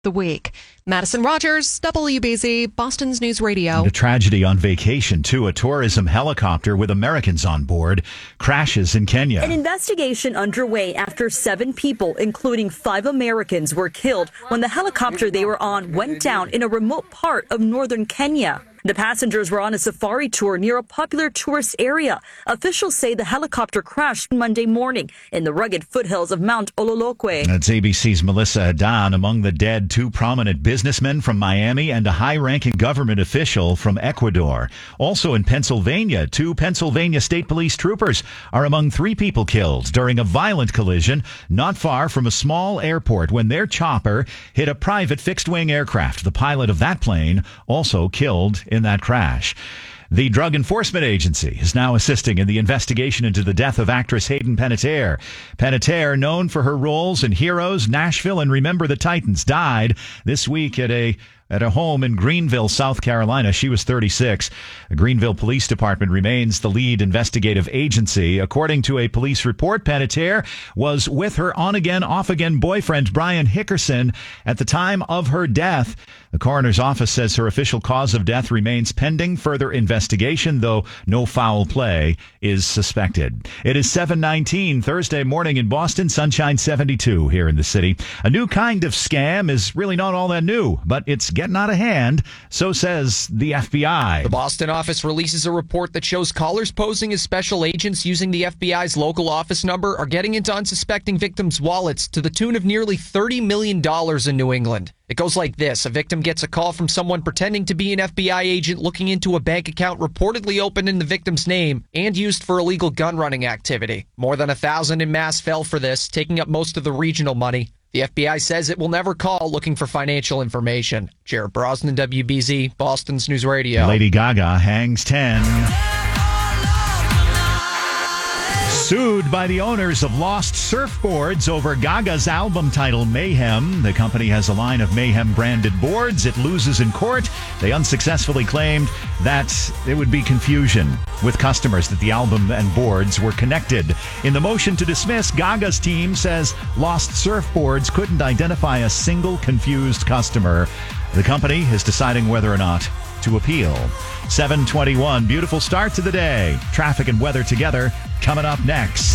the week. Madison Rogers, WBZ, Boston's News Radio. A tragedy on vacation, too. A tourism helicopter with Americans on board crashes in Kenya. An investigation underway after 7 people, including 5 Americans, were killed when the helicopter they were on went down in a remote part of northern Kenya. The passengers were on a safari tour near a popular tourist area. Officials say the helicopter crashed Monday morning in the rugged foothills of Mount Ololokwe. That's ABC's Melissa Adan. Among the dead, 2 prominent businessmen from Miami and a high-ranking government official from Ecuador. Also in Pennsylvania, 2 Pennsylvania State Police troopers are among 3 people killed during a violent collision not far from a small airport when their chopper hit a private fixed-wing aircraft. The pilot of that plane also killed in that crash. The Drug Enforcement Agency is now assisting in the investigation into the death of actress Hayden Panettiere. Panettiere, known for her roles in Heroes, Nashville, and Remember the Titans, died this week at a home in Greenville, South Carolina. She was 36. The Greenville Police Department remains the lead investigative agency. According to a police report, Panettiere was with her on-again, off-again boyfriend, Brian Hickerson, at the time of her death. The coroner's office says her official cause of death remains pending further investigation, though no foul play is suspected. It is 7:19 Thursday morning in Boston, sunshine 72 here in the city. A new kind of scam is really not all that new, but it's getting out of hand, so says the FBI. The Boston office releases a report that shows callers posing as special agents using the FBI's local office number are getting into unsuspecting victims' wallets to the tune of nearly $30 million in New England. It goes like this. A victim gets a call from someone pretending to be an FBI agent looking into a bank account reportedly opened in the victim's name and used for illegal gun running activity. More than 1,000 en masse fell for this, taking up most of the regional money. The FBI says it will never call looking for financial information. Jared Brosnan, WBZ, Boston's News Radio. Lady Gaga hangs 10. Sued by the owners of Lost Surfboards over Gaga's album title Mayhem. The company has a line of Mayhem branded boards. It loses in court. They unsuccessfully claimed that it would be confusion with customers that the album and boards were connected. In the motion to dismiss, Gaga's team says Lost Surfboards couldn't identify a single confused customer. The company is deciding whether or not to appeal. 7:21, beautiful start to the day. Traffic and weather together coming up next.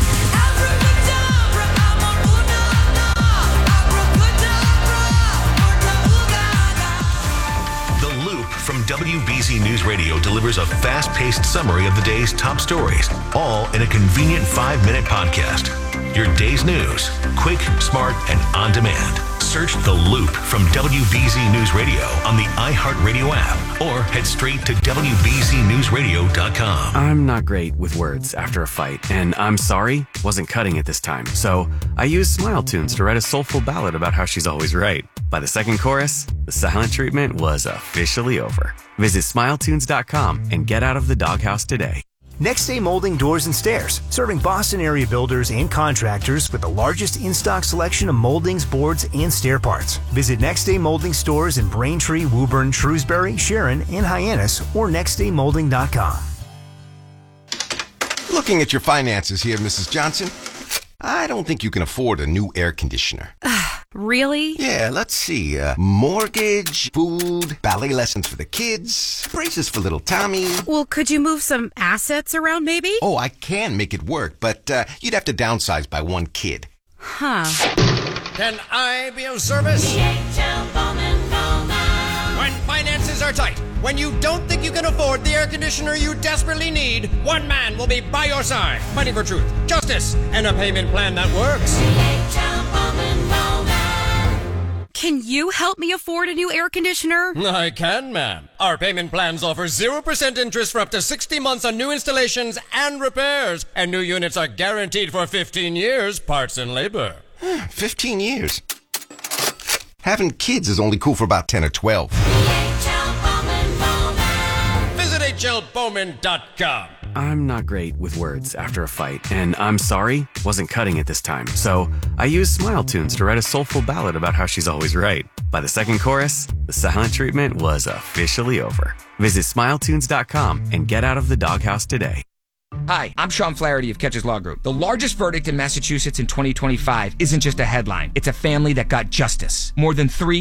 The Loop from WBZ News Radio delivers a fast-paced summary of the day's top stories, all in a convenient 5-minute podcast. Your day's news, quick, smart, and on demand. Search The Loop from WBZ News Radio on the iHeartRadio app or head straight to WBZNewsRadio.com. I'm not great with words after a fight, and I'm sorry wasn't cutting it this time. So I used Smile Tunes to write a soulful ballad about how she's always right. By the second chorus, the silent treatment was officially over. Visit SmileTunes.com and get out of the doghouse today. Next Day Molding Doors and Stairs, serving Boston area builders and contractors with the largest in-stock selection of moldings, boards, and stair parts. Visit Next Day Molding stores in Braintree, Woburn, Shrewsbury, Sharon, and Hyannis, or nextdaymolding.com. Looking at your finances here, Mrs. Johnson, I don't think you can afford a new air conditioner. Really? Yeah, let's see. Mortgage, food, ballet lessons for the kids, braces for little Tommy. Well, could you move some assets around, maybe? Oh, I can make it work, but you'd have to downsize by 1 kid. Huh. Can I be of service? When finances are tight, when you don't think you can afford the air conditioner you desperately need, one man will be by your side, fighting for truth, justice, and a payment plan that works. Can you help me afford a new air conditioner? I can, ma'am. Our payment plans offer 0% interest for up to 60 months on new installations and repairs. And new units are guaranteed for 15 years, parts and labor. 15 years? Having kids is only cool for about 10 or 12. Visit HLBowman.com. I'm not great with words after a fight, and I'm sorry wasn't cutting it this time. So I used Smile Tunes to write a soulful ballad about how she's always right. By the second chorus, the silent treatment was officially over. Visit SmileTunes.com and get out of the doghouse today. Hi, I'm Sean Flaherty of Catches Law Group. The largest verdict in Massachusetts in 2025 isn't just a headline. It's a family that got justice. More than $3